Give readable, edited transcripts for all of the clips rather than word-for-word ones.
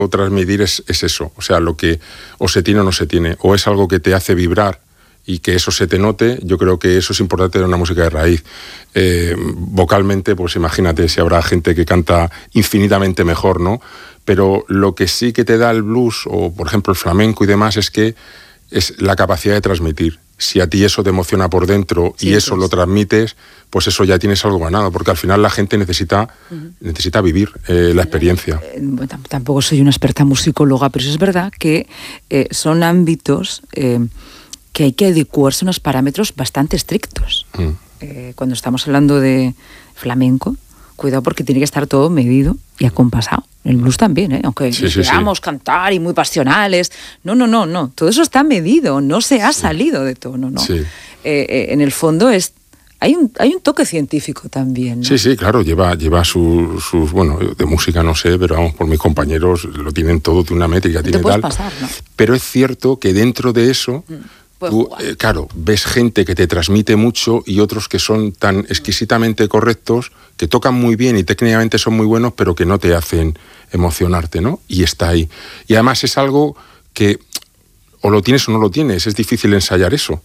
transmitir es eso, o sea, lo que o se tiene o no se tiene, o es algo que te hace vibrar y que eso se te note. Yo creo que eso es importante de una música de raíz. Vocalmente, pues imagínate si habrá gente que canta infinitamente mejor, ¿no? Pero lo que sí que te da el blues, o por ejemplo el flamenco y demás, es que es la capacidad de transmitir. Si a ti eso te emociona por dentro y eso lo transmites, pues eso ya tienes algo ganado, porque al final la gente necesita vivir la experiencia. Tampoco soy una experta musicóloga, pero es verdad que son ámbitos que hay que adecuarse a unos parámetros bastante estrictos. Cuando estamos hablando de flamenco, cuidado porque tiene que estar todo medido y acompasado. El blues también, aunque queramos cantar y muy pasionales. No. Todo eso está medido, no se ha salido de tono, ¿no? Sí. En el fondo hay un toque científico también, ¿no? Sí, claro, lleva sus bueno, de música no sé, pero vamos, por mis compañeros lo tienen todo de una métrica, tiene tal. Pasar, ¿no? Pero es cierto que dentro de eso tú, claro, ves gente que te transmite mucho y otros que son tan exquisitamente correctos, que tocan muy bien y técnicamente son muy buenos, pero que no te hacen emocionarte, ¿no? Y está ahí. Y además es algo que o lo tienes o no lo tienes, es difícil ensayar eso.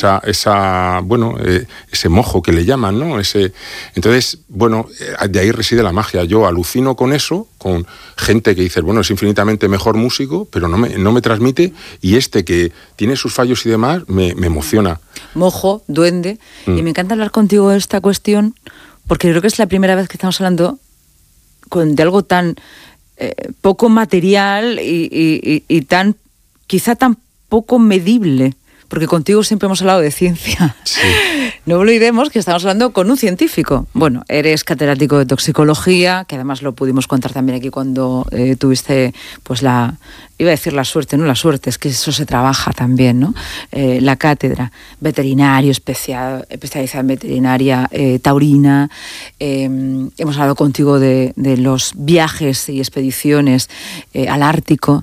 Ese mojo que le llaman, ¿no? Entonces, bueno, de ahí reside la magia. Yo alucino con eso, con gente que dice, bueno, es infinitamente mejor músico, pero no me transmite, y que tiene sus fallos y demás, me emociona. Mojo, duende, y me encanta hablar contigo de esta cuestión, porque creo que es la primera vez que estamos hablando de algo tan poco material y tan, quizá tan poco medible. Porque contigo siempre hemos hablado de ciencia. Sí. No olvidemos que estamos hablando con un científico. Bueno, eres catedrático de toxicología, que además lo pudimos contar también aquí cuando tuviste, pues iba a decir la suerte, no la suerte, es que eso se trabaja también, ¿no? La cátedra, veterinario, especializado en veterinaria taurina. Hemos hablado contigo de los viajes y expediciones al Ártico.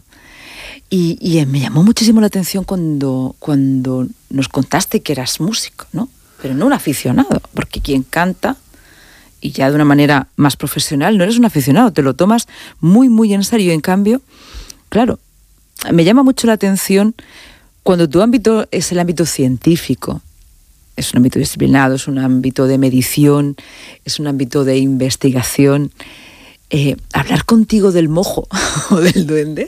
Y me llamó muchísimo la atención cuando nos contaste que eras músico, ¿no? Pero no un aficionado, porque quien canta, y ya de una manera más profesional, no eres un aficionado, te lo tomas muy, muy en serio. En cambio, claro, me llama mucho la atención cuando tu ámbito es el ámbito científico, es un ámbito disciplinado, es un ámbito de medición, es un ámbito de investigación. Hablar contigo del mojo o del duende...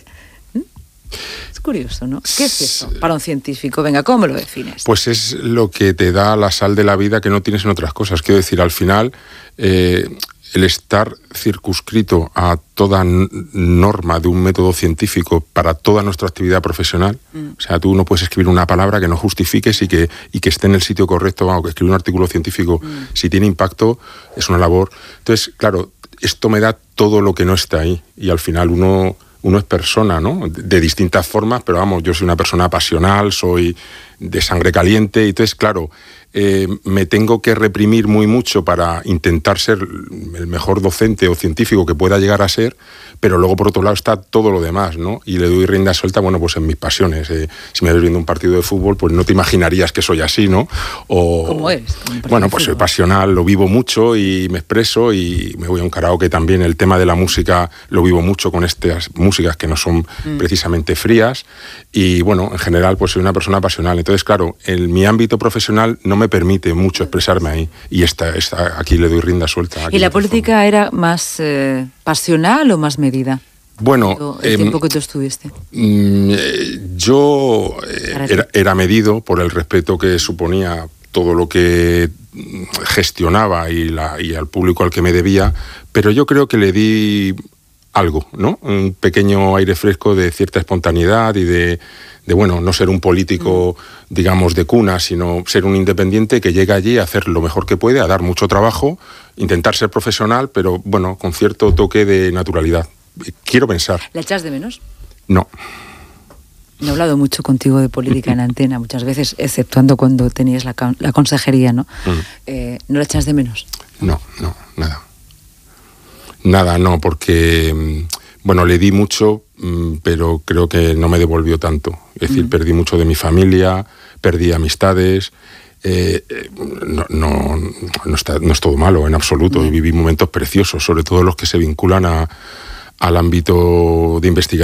Es curioso, ¿no? ¿Qué es eso para un científico? Venga, ¿cómo lo defines? Pues es lo que te da la sal de la vida que no tienes en otras cosas. Quiero decir, al final, el estar circunscrito a toda norma de un método científico para toda nuestra actividad profesional, o sea, tú no puedes escribir una palabra que no justifiques y que esté en el sitio correcto, aunque escribir un artículo científico, si tiene impacto, es una labor. Entonces, claro, esto me da todo lo que no está ahí, y al final uno es persona, ¿no? De distintas formas, pero vamos, yo soy una persona pasional, soy de sangre caliente, y entonces, claro, me tengo que reprimir muy mucho para intentar ser el mejor docente o científico que pueda llegar a ser, pero luego por otro lado está todo lo demás, ¿no? Y le doy rienda suelta, bueno, pues en mis pasiones. Si me ves viendo un partido de fútbol, pues no te imaginarías que soy así, ¿no? ¿Cómo eres? Bueno, pues soy pasional, lo vivo mucho y me expreso, y me voy a un karaoke también. El tema de la música lo vivo mucho con estas músicas que no son precisamente frías, y bueno, en general pues soy una persona pasional. Entonces, claro, en mi ámbito profesional no me permite mucho expresarme ahí, y aquí le doy rienda suelta. ¿Y la política era más pasional o más medida? Bueno, el tiempo que tú estuviste. Yo era medido por el respeto que suponía todo lo que gestionaba y al público al que me debía, pero yo creo que le di algo, ¿no? Un pequeño aire fresco de cierta espontaneidad y de bueno, no ser un político, digamos, de cuna, sino ser un independiente que llega allí a hacer lo mejor que puede, a dar mucho trabajo, intentar ser profesional, pero bueno, con cierto toque de naturalidad. Quiero pensar. ¿La echas de menos? No. He hablado mucho contigo de política en antena, muchas veces, exceptuando cuando tenías la consejería, ¿no? ¿No la echas de menos? No, nada. Nada, no, porque, bueno, le di mucho, pero creo que no me devolvió tanto. Es decir, perdí mucho de mi familia, perdí amistades. No es todo malo en absoluto, y viví momentos preciosos, sobre todo los que se vinculan a al ámbito de investigación